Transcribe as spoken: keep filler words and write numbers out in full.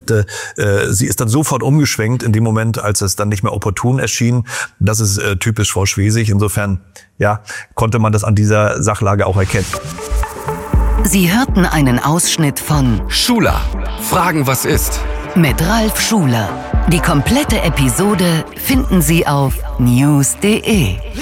sagte, äh, sie ist dann sofort umgeschwenkt in dem Moment, als es dann nicht mehr opportun erschien. Das ist äh, typisch Frau Schwesig. Insofern, ja, konnte man das an dieser Sachlage auch erkennen. Sie hörten einen Ausschnitt von Schuler, Fragen, was ist? Mit Ralf Schuler. Die komplette Episode finden Sie auf news punkt de.